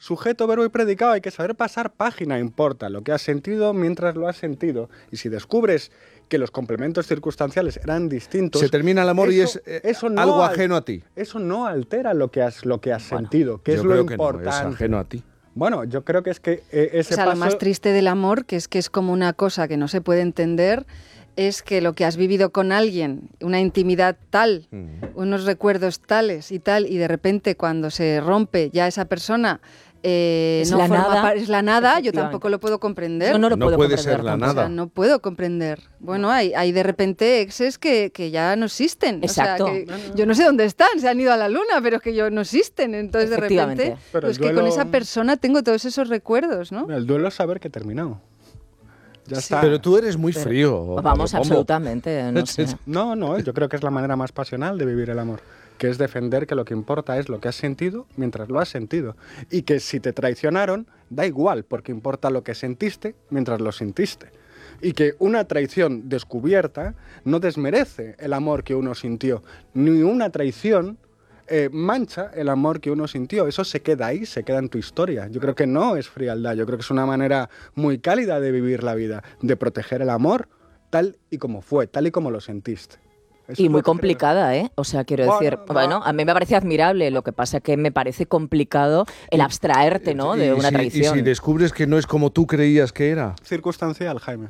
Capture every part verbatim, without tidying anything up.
sujeto, verbo y predicado. Hay que saber pasar página, importa lo que has sentido mientras lo has sentido. Y si descubres que los complementos circunstanciales eran distintos... Se termina el amor eso, y es eh, eso no algo al, ajeno a ti. Eso no altera lo que has, lo que has bueno, sentido, que es lo importante. No, es ajeno a ti. Bueno, yo creo que es que eh, ese o sea, paso... lo más triste del amor, que es que es como una cosa que no se puede entender, es que lo que has vivido con alguien, una intimidad tal, mm. unos recuerdos tales y tal, y de repente cuando se rompe ya esa persona... Eh, es, no la forma nada, es la nada, yo tampoco lo puedo comprender. Yo no lo no puedo puede comprender ser la tampoco. nada. O sea, no puedo comprender. Bueno, hay, hay de repente exes que, que ya no existen. Exacto. O sea, que yo no sé dónde están, se han ido a la luna, pero que yo no existen. Entonces, de repente, pero pues duelo... que con esa persona tengo todos esos recuerdos, ¿no? El duelo es saber que he terminado. Ya sí. está. Pero tú eres muy pero, frío. Vamos, ¿cómo? absolutamente. No, sé. no, no, yo creo que es la manera más pasional de vivir el amor. Que es defender que lo que importa es lo que has sentido mientras lo has sentido. Y que si te traicionaron, da igual, porque importa lo que sentiste mientras lo sentiste. Y que una traición descubierta no desmerece el amor que uno sintió. Ni una traición eh, mancha el amor que uno sintió. Eso se queda ahí, se queda en tu historia. Yo creo que no es frialdad, yo creo que es una manera muy cálida de vivir la vida, de proteger el amor tal y como fue, tal y como lo sentiste. Eso y muy complicada, creo. ¿eh? O sea, quiero bueno, decir, no. bueno, a mí me parece admirable, lo que pasa es que me parece complicado el abstraerte, ¿no?, de y una si, traición. Y si descubres que no es como tú creías que era. Circunstancial, Jaime.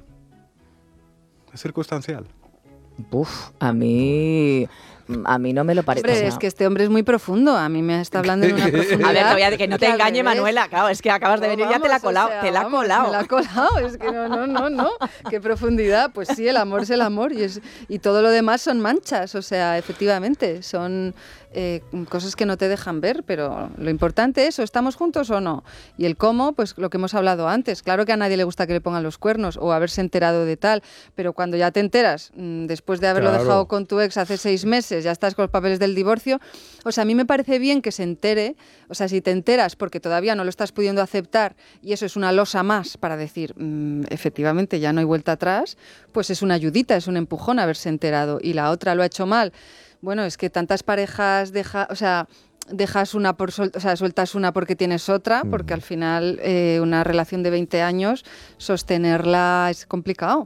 Es circunstancial. Uf, a mí... A mí no me lo parece. Hombre, es que este hombre es muy profundo. A mí me está hablando de una profundidad. A ver, todavía que no te engañe, Manuela. Claro, es que acabas de venir y ya te la ha colado. O sea, te la ha vamos, colado. Me la ha colado. Es que no, no, no, no. Qué profundidad. Pues sí, el amor es el amor y, es, y todo lo demás son manchas. O sea, efectivamente, son eh, cosas que no te dejan ver, pero lo importante es, ¿o estamos juntos o no? Y el cómo, pues lo que hemos hablado antes. Claro que a nadie le gusta que le pongan los cuernos o haberse enterado de tal, pero cuando ya te enteras, después de haberlo claro. dejado con tu ex hace seis meses, ya estás con los papeles del divorcio, o sea, a mí me parece bien que se entere, o sea, si te enteras porque todavía no lo estás pudiendo aceptar y eso es una losa más para decir, mmm, efectivamente ya no hay vuelta atrás, pues es una ayudita, es un empujón haberse enterado y la otra lo ha hecho mal. Bueno, es que tantas parejas deja, o sea, dejas una por sol, o sea, sueltas una porque tienes otra, porque al final eh, una relación de veinte años sostenerla es complicado.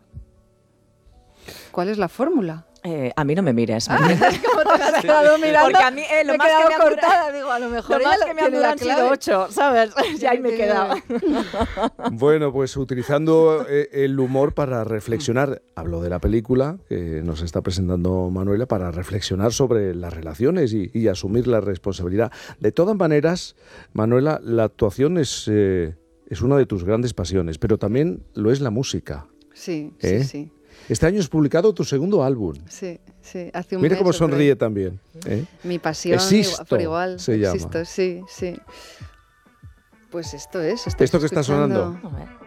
¿Cuál es la fórmula? Eh, a mí no me mires. Ah, ¿cómo te has quedado mirando? Porque a mí eh, lo me más he que me han cortada, durado, digo, a lo mejor lo más que me han durado han sido ocho, ¿sabes? Ya ahí me he quedado. Bueno, pues utilizando eh, el humor para reflexionar, hablo de la película que nos está presentando Manuela, para reflexionar sobre las relaciones y, y asumir la responsabilidad. De todas maneras, Manuela, la actuación es, eh, es una de tus grandes pasiones, pero también lo es la música. Sí, ¿eh? sí, sí. Este año has publicado tu segundo álbum. Sí, sí, hace un Mira mes. cómo sonríe pero... también. ¿eh? Mi pasión, Existo, por igual. se llama. Existo, sí, sí. Pues esto es. Esto ¿Esto que está sonando? A ver.